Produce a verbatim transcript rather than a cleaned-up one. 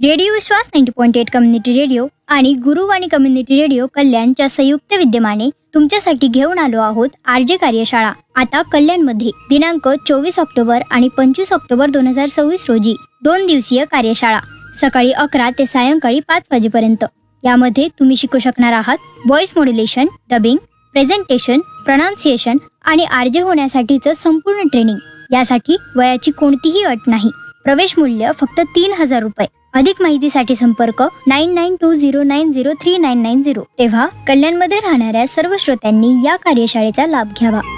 Radio विश्वास ninety point eight community radio आणि गुरुवाणी community radio कल्याणच्या संयुक्त विद्यमाने तुमच्यासाठी घेऊन आलो आहोत आरजे कार्यशाळा. आता कल्याणमध्ये दिनांक चोवीस ऑक्टोबर आणि पंचवीस ऑक्टोबर दोन हजार सव्वीस रोजी दोन दिवसीय कार्यशाळा सकाळी अकरा ते सायंकाळी पाच वाजेपर्यंत. यामध्ये तुम्ही शिकू शकणार आहात voice modulation, dubbing, presentation, pronunciation आणि आरजे होण्यासाठीचं संपूर्ण ट्रेनिंग. यासाठी वयाची कोणतीही अट नाही. प्रवेश मूल्य फक्त तीन हजार रुपये. अधिक माहितीसाठी संपर्क nine nine to zero nine zero three nine nine zero. तेव्हा कल्याणमध्ये राहणाऱ्या सर्व श्रोत्यांनी या कार्यशाळेचा लाभ घ्यावा.